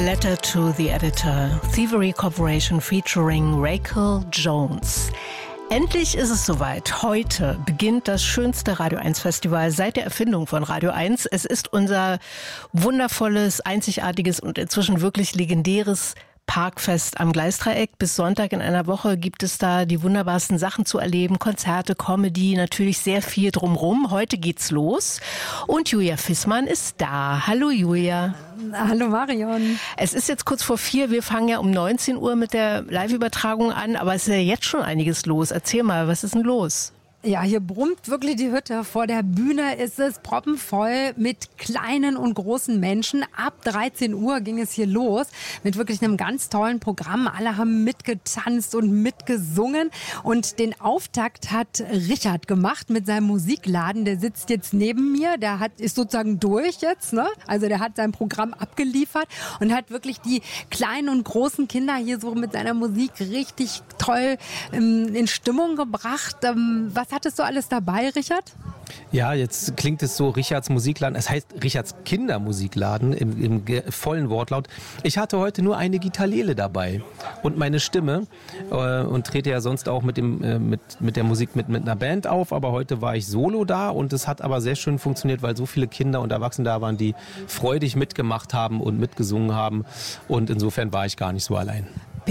Letter to the Editor, Thievery Corporation featuring Rachel Jones. Endlich ist es soweit. Heute beginnt das schönste Radio 1 Festival seit der Erfindung von Radio 1. Es ist unser wundervolles, einzigartiges und inzwischen wirklich legendäres Parkfest am Gleisdreieck. Bis Sonntag in einer Woche gibt es da die wunderbarsten Sachen zu erleben. Konzerte, Comedy, natürlich sehr viel drumherum. Heute geht's los und Julia Fissmann ist da. Hallo Julia. Hallo Marion. Es ist jetzt kurz vor 4. Wir fangen ja um 19 Uhr mit der Live-Übertragung an, aber es ist ja jetzt schon einiges los. Erzähl mal, was ist denn los? Ja, hier brummt wirklich die Hütte. Vor der Bühne ist es proppenvoll mit kleinen und großen Menschen. Ab 13 Uhr ging es hier los mit wirklich einem ganz tollen Programm. Alle haben mitgetanzt und mitgesungen. Und den Auftakt hat Richard gemacht mit seinem Musikladen. Der sitzt jetzt neben mir. Ist sozusagen durch jetzt, ne? Also der hat sein Programm abgeliefert und hat wirklich die kleinen und großen Kinder hier so mit seiner Musik richtig toll in Stimmung gebracht. Was hattest du alles dabei, Richard? Ja, jetzt klingt es so, Richards Musikladen. Es heißt Richards Kindermusikladen im vollen Wortlaut. Ich hatte heute nur eine Gitarrele dabei und meine Stimme und trete ja sonst auch mit der Musik mit einer Band auf. Aber heute war ich solo da und es hat aber sehr schön funktioniert, weil so viele Kinder und Erwachsene da waren, die freudig mitgemacht haben und mitgesungen haben. Und insofern war ich gar nicht so allein.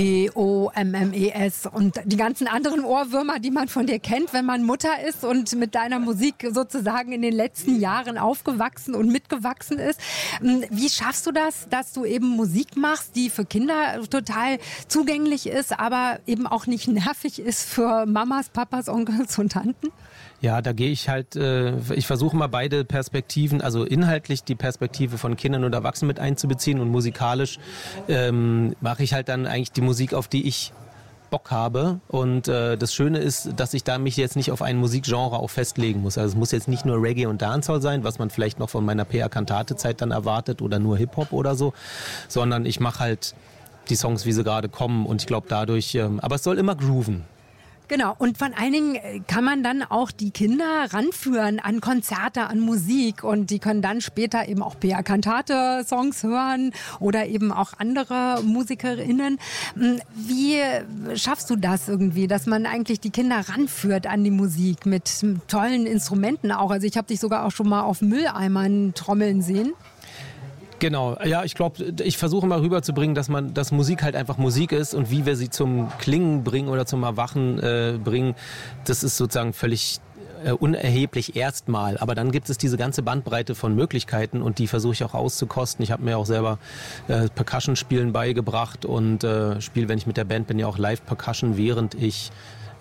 P-O-M-M-E-S und die ganzen anderen Ohrwürmer, die man von dir kennt, wenn man Mutter ist und mit deiner Musik sozusagen in den letzten Jahren aufgewachsen und mitgewachsen ist. Wie schaffst du das, dass du eben Musik machst, die für Kinder total zugänglich ist, aber eben auch nicht nervig ist für Mamas, Papas, Onkels und Tanten? Ja, da gehe ich halt, ich versuche mal beide Perspektiven, also inhaltlich die Perspektive von Kindern und Erwachsenen mit einzubeziehen und musikalisch mache ich halt dann eigentlich die Musik, auf die ich Bock habe. Und das Schöne ist, dass ich da mich jetzt nicht auf ein Musikgenre auch festlegen muss. Also es muss jetzt nicht nur Reggae und Dancehall sein, was man vielleicht noch von meiner PA-Kantate-Zeit dann erwartet oder nur Hip-Hop oder so, sondern ich mache halt die Songs, wie sie gerade kommen und ich glaube dadurch, aber es soll immer grooven. Genau, und vor allen Dingen kann man dann auch die Kinder ranführen an Konzerte, an Musik und die können dann später eben auch PA-Kantate-Songs hören oder eben auch andere MusikerInnen. Wie schaffst du das irgendwie, dass man eigentlich die Kinder ranführt an die Musik mit tollen Instrumenten auch? Also ich habe dich sogar auch schon mal auf Mülleimern trommeln sehen. Genau, ja, ich glaube, ich versuche mal rüberzubringen, dass Musik halt einfach Musik ist und wie wir sie zum Klingen bringen oder zum Erwachen bringen, das ist sozusagen völlig unerheblich erstmal. Aber dann gibt es diese ganze Bandbreite von Möglichkeiten und die versuche ich auch auszukosten. Ich habe mir auch selber Percussion-Spielen beigebracht und spiele, wenn ich mit der Band bin, ja auch Live-Percussion, während ich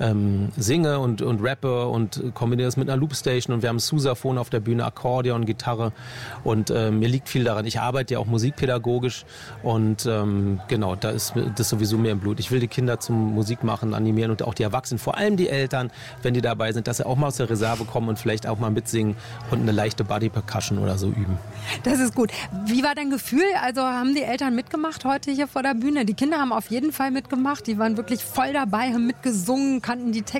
singe und rappe und kombiniere das mit einer Loopstation und wir haben Sousaphon auf der Bühne, Akkordeon, Gitarre und mir liegt viel daran. Ich arbeite ja auch musikpädagogisch und genau, da ist das sowieso mehr im Blut. Ich will die Kinder zum Musikmachen animieren und auch die Erwachsenen, vor allem die Eltern, wenn die dabei sind, dass sie auch mal aus der Reserve kommen und vielleicht auch mal mitsingen und eine leichte Body-Percussion oder so üben. Das ist gut. Wie war dein Gefühl? Also haben die Eltern mitgemacht heute hier vor der Bühne? Die Kinder haben auf jeden Fall mitgemacht. Die waren wirklich voll dabei, haben mitgesungen, kannten die Texte